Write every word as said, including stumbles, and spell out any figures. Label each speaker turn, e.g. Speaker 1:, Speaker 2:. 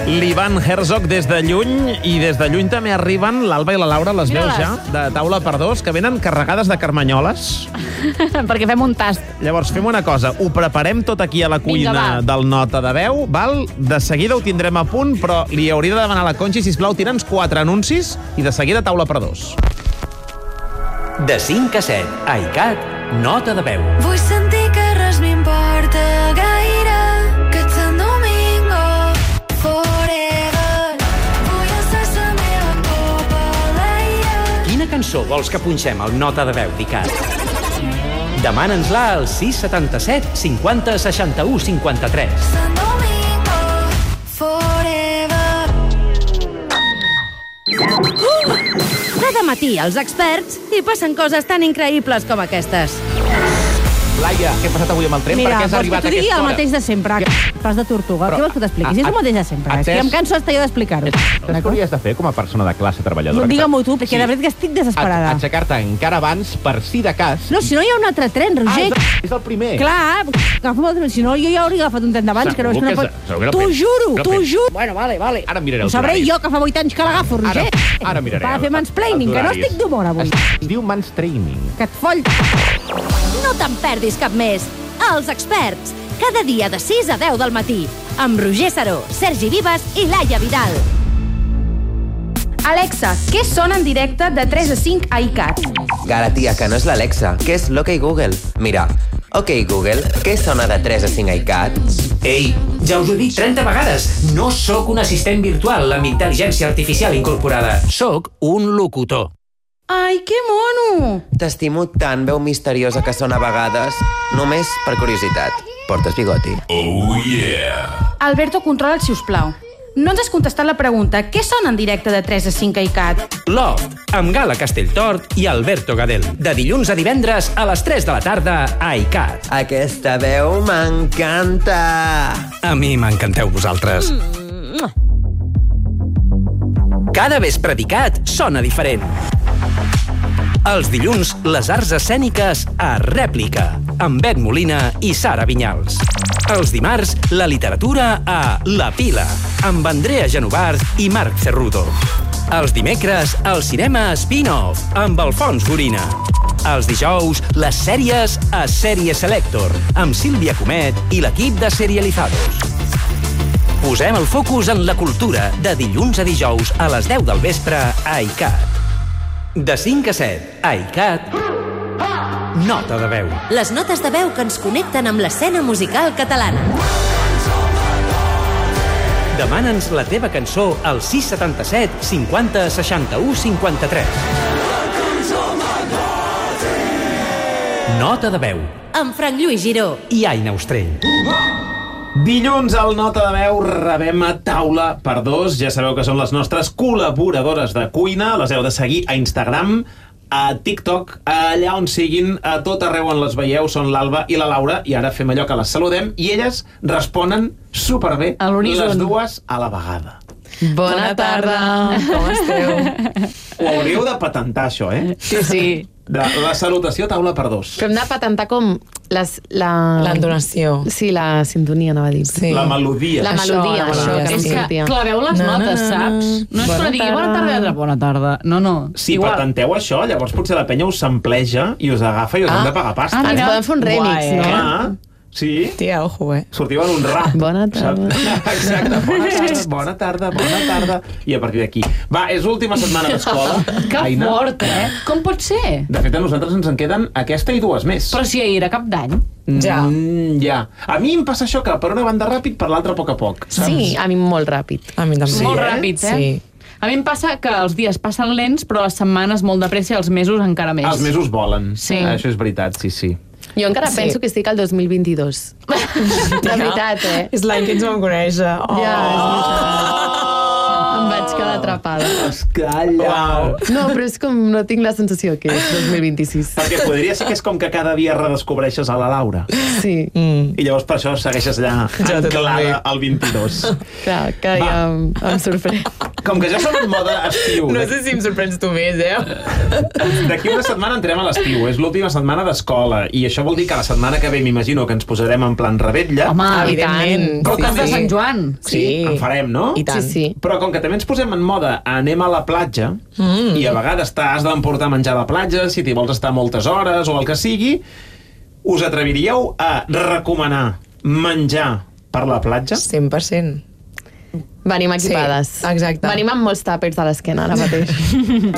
Speaker 1: l'Ivan Herzog des de lluny, i des de lluny també arriben l'Alba i la Laura, les veus ja, de taula per dos, que venen carregades de carmanyoles.
Speaker 2: Perquè fem un tast.
Speaker 1: Llavors, fem una cosa, ho preparem tot aquí a la cuina
Speaker 2: Vinga,
Speaker 1: del Nota de Veu, val? De seguida ho tindrem a punt, però li hauria de demanar a la Conxi, sisplau, tira'ns quatre anuncis i de seguida taula per dos.
Speaker 3: De cinc a set, a ICAT, Nota de Veu.
Speaker 4: Vull sentir que res m'importa gaire, que ets el domingo forever. Vull estar la meva copa a l'aire.
Speaker 3: Quina cançó vols que punxem al Nota de Veu d'ICAT? Demana'ns-la al sis setanta-set cinquanta seixanta-u cinquanta-tres.
Speaker 4: Sant Domingo forever.
Speaker 5: Cada matí els experts hi passen coses tan increïbles com aquestes.
Speaker 6: Laia, què ha passat avui amb el tren?
Speaker 2: Mira,
Speaker 6: per què has
Speaker 2: vols
Speaker 6: arribat
Speaker 2: que
Speaker 6: a
Speaker 2: t'ho digui
Speaker 6: aquesta
Speaker 2: el
Speaker 6: hora?
Speaker 2: mateix de sempre. Pas de tortuga.
Speaker 6: Però-
Speaker 2: Què vols que t'expliqui? Si és el mateix de sempre. És que em canso hasta jo d'explicar-ho.
Speaker 6: Saps què hauries de fer com a persona de classe treballadora?
Speaker 2: Digue-m'ho tu, perquè de veritat que estic desesperada.
Speaker 6: Aixecar-te encara abans, per si de cas...
Speaker 2: No, si no hi ha un altre tren,
Speaker 6: Ah,
Speaker 2: Roger.
Speaker 6: és, és el primer.
Speaker 2: Clar, agafa'm el tren. Si no, jo ja hauria agafat un tren d'abans, que no és que no
Speaker 6: Segur
Speaker 2: pot...
Speaker 6: que- segur que no
Speaker 2: T'ho
Speaker 6: penso.
Speaker 2: juro,
Speaker 6: No
Speaker 2: t'ho
Speaker 6: penso.
Speaker 2: juro. Bueno, vale, vale.
Speaker 6: Ara miraré
Speaker 2: Ho
Speaker 6: els
Speaker 2: sabré
Speaker 6: horaris.
Speaker 2: jo, que fa vuit anys que l'agafo, Roger.
Speaker 6: Ara, ara miraré.
Speaker 2: Va fer
Speaker 6: el-
Speaker 2: mansplaining,
Speaker 6: els
Speaker 2: que no
Speaker 6: horaris.
Speaker 2: estic d'humor avui.
Speaker 6: Es diu mansplaining.
Speaker 2: Que et foll...
Speaker 5: No te'n perdis cap més. Els experts, cada dia de sis a deu del matí, amb Roger Saró, Sergi Vives i Laia Vidal.
Speaker 7: Alexa, què sona en directe de tres a cinc a ICAT?
Speaker 8: Gara, tia, que no és l'Alexa, que és l'OK Google. Mira, OK Google, què sona de tres a cinc a ICAT?
Speaker 3: Ei, ja us ho he dit trenta vegades. No sóc un assistent virtual amb intel·ligència artificial incorporada. Sóc un locutor.
Speaker 7: Ai, que mono!
Speaker 8: T'estimo tant, veu misteriosa que sona a vegades. Només per curiositat. Portes bigoti?
Speaker 7: Alberto, controla't, si us plau. No ens has contestat la pregunta. Què sona en directe de tres a cinc a ICAT?
Speaker 3: Love, amb Gala Castelltort i Alberto Gadel. De dilluns a divendres a les tres de la tarda a ICAT.
Speaker 8: Aquesta veu m'encanta!
Speaker 3: A mi m'encanteu vosaltres. Cada vespre d'ICAT sona diferent. Els dilluns, les arts escèniques a Rèplica, amb Bet Molina i Sara Vinyals. Els dimarts, la literatura a La Pila, amb Andrea Genovart i Marc Cerrudo. Els dimecres, el cinema spin-off, amb Alfons Gorina. Els dijous, les sèries a Sèrie Selector, amb Sílvia Comet i l'equip de Serializados. Posem el focus en la cultura de dilluns a dijous a les deu del vespre a ICAT. De cinc a set, a ICAT, Nota de Veu.
Speaker 5: Les notes de veu que ens connecten amb l'escena musical catalana.
Speaker 3: Demana'ns la teva cançó al sis setanta-set cinquanta seixanta-u cinquanta-tres. Nota de Veu.
Speaker 5: Amb Frank Lluís Giró.
Speaker 3: I Aina Ostrell.
Speaker 1: Dilluns al Nota de Veu rebem a taula per dos. Ja sabeu que són les nostres col·laboradores de cuina. Les heu de seguir a Instagram, a TikTok, allà on siguin, a tot arreu on les veieu, són l'Alba i la Laura, i ara fem allò que les saludem i elles responen superbé,
Speaker 2: A l'uníson.
Speaker 1: les dues a la vegada.
Speaker 9: Bona tarda, com esteu?
Speaker 1: Ho hauríeu de patentar, això, eh?
Speaker 9: Sí, sí.
Speaker 1: De la salutació taula per dos.
Speaker 9: Però hem de patentar com les, la...
Speaker 10: L'entonació.
Speaker 9: Sí, la sintonia, anava a dir.
Speaker 10: Sí.
Speaker 1: La melodia.
Speaker 9: La melodia,
Speaker 10: Això,
Speaker 9: això,
Speaker 10: la
Speaker 9: que
Speaker 10: melodia,
Speaker 9: sí.
Speaker 10: sí.
Speaker 9: sentia.
Speaker 2: Claveu les
Speaker 10: No, no,
Speaker 2: notes,
Speaker 10: no, no.
Speaker 2: saps? No és que
Speaker 10: Bona
Speaker 2: no digui
Speaker 10: tarda.
Speaker 2: bona tarda i altra bona tarda. No, no.
Speaker 1: Si
Speaker 2: Igual.
Speaker 1: patenteu això, llavors potser la penya us sampleja i us agafa i us
Speaker 10: Ah.
Speaker 1: han de pagar pasta.
Speaker 2: Ah,
Speaker 9: Ens
Speaker 2: mira.
Speaker 9: podem fer un remix,
Speaker 2: Guai,
Speaker 9: no?
Speaker 2: eh?
Speaker 1: Ah, sí?
Speaker 10: Tia, ojo, eh?
Speaker 1: Sortiu en un rap.
Speaker 9: Bona tarda.
Speaker 1: Saps? Exacte, bona tarda, bona tarda, bona tarda. I a partir d'aquí. Va, és l'última setmana d'escola.
Speaker 2: Que
Speaker 1: Aina.
Speaker 2: fort, eh? Com pot ser?
Speaker 1: De fet, a nosaltres ens en queden aquesta i dues més.
Speaker 2: Però si ahir era cap d'any.
Speaker 10: Ja.
Speaker 1: Mm, ja. A mi em passa això, que per una banda ràpid, per l'altra a poc a poc. Saps?
Speaker 9: Sí, a mi molt ràpid.
Speaker 10: A mi també.
Speaker 2: Molt ràpid, eh?
Speaker 10: Sí.
Speaker 2: A mi em passa que els dies passen lents, però les setmanes molt de pressa i els mesos encara més.
Speaker 1: Els mesos volen.
Speaker 2: Sí.
Speaker 1: Això és veritat, sí, sí.
Speaker 9: Jo encara
Speaker 10: Sí.
Speaker 9: penso que estic al dos mil vint-i-dos. De veritat, eh?
Speaker 10: És l'any que ens vam conèixer. Oh.
Speaker 9: Ja, és veritat. Em vaig quedar atrapada.
Speaker 1: Es calla.
Speaker 9: No, però és com, no tinc la sensació que és dos mil vint-i-sis.
Speaker 1: Perquè podria ser que és com que cada dia redescobreixes a la Laura.
Speaker 9: Sí,
Speaker 10: Mm.
Speaker 1: I llavors per això segueixes allà
Speaker 10: Ja,
Speaker 1: anclada
Speaker 10: totalment.
Speaker 1: al vint-i-dos.
Speaker 9: clar, cada dia em, em sorprèn.
Speaker 1: Com que ja som en mode estiu...
Speaker 10: No sé si em sorprens tu més, eh?
Speaker 1: D'aquí una setmana entrem a l'estiu, és l'última setmana d'escola, i això vol dir que la setmana que ve m'imagino que ens posarem en plan rebetlla.
Speaker 2: Home,
Speaker 10: evidentment.
Speaker 2: Coques de Sant Joan.
Speaker 1: Sí, en farem, no?
Speaker 10: I tant.
Speaker 9: Sí, sí.
Speaker 1: Però com que també ens posem en mode anem a la platja,
Speaker 10: Mm.
Speaker 1: i a vegades t'has d'emportar menjar a la platja, si t'hi vols estar moltes hores o el que sigui, us atreviríeu a recomanar menjar per la platja?
Speaker 10: cent per cent.
Speaker 9: Venim equipades.
Speaker 10: Sí, exacte.
Speaker 9: Venim amb molts tàpers a l'esquena ara mateix.